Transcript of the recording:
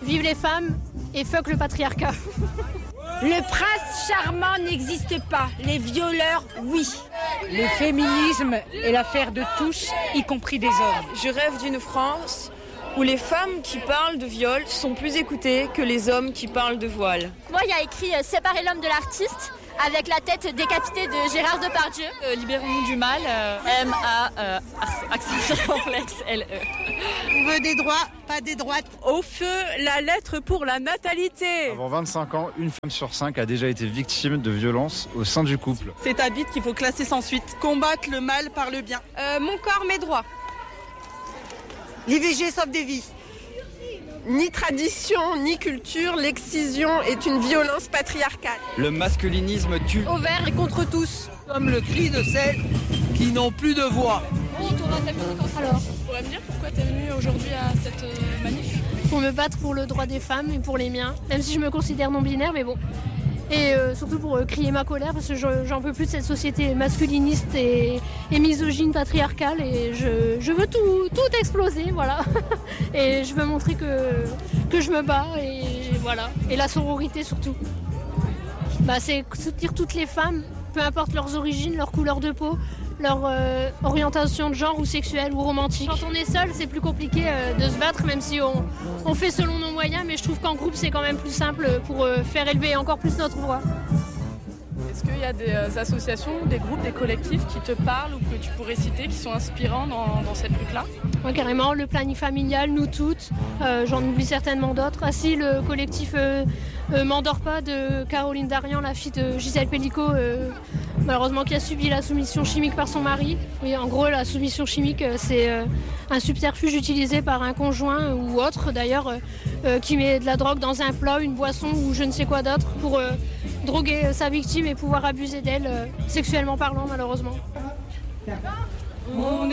Vive les femmes et fuck le patriarcat. Le prince charmant n'existe pas, les violeurs, oui. Le féminisme est l'affaire de tous, y compris des hommes. Je rêve d'une France où les femmes qui parlent de viol sont plus écoutées que les hommes qui parlent de voile. Moi, il y a écrit « Séparer l'homme de l'artiste » avec la tête décapitée de Gérard Depardieu. Libérons-nous du mal, M-A, accent circonflexe, L-E. On veut des droits, pas des droites. Au feu, la lettre pour la natalité. Avant 25 ans, une femme sur 5 a déjà été victime de violences au sein du couple. C'est un bit qu'il faut classer sans suite. Combattre le mal par le bien. Mon corps, mes droits. L'IVG sauve des vies. Ni tradition, ni culture, l'excision est une violence patriarcale. Le masculinisme tue. Au vert et contre tous. Comme le cri de celles qui n'ont plus de voix. Alors, Tu pourrais me dire pourquoi tu es venue aujourd'hui à cette manif ? pour me battre pour le droit des femmes et pour les miens, même si je me considère non-binaire, mais bon. Et surtout pour crier ma colère, parce que j'en peux plus de cette société masculiniste et misogyne patriarcale, et je veux tout exploser, voilà. Et je veux montrer que je me bats, et voilà. Et la sororité surtout. C'est soutenir toutes les femmes, peu importe leurs origines, leur couleur de peau, leur orientation de genre ou sexuelle ou romantique. Quand on est seul, c'est plus compliqué de se battre, même si on fait selon nos moyens, mais je trouve qu'en groupe, c'est quand même plus simple pour faire élever encore plus notre voix. Est-ce qu'il y a des associations, des groupes, des collectifs qui te parlent ou que tu pourrais citer, qui sont inspirants dans cette lutte-là ? Ouais, carrément, le planning familial, nous toutes, j'en oublie certainement d'autres. Ah si, le collectif M'endors pas de Caroline Darian, la fille de Gisèle Pellicot, malheureusement qui a subi la soumission chimique par son mari. Oui, en gros, la soumission chimique, c'est un subterfuge utilisé par un conjoint ou autre d'ailleurs, qui met de la drogue dans un plat, une boisson ou je ne sais quoi d'autre pour droguer sa victime et pouvoir abuser d'elle, sexuellement parlant malheureusement.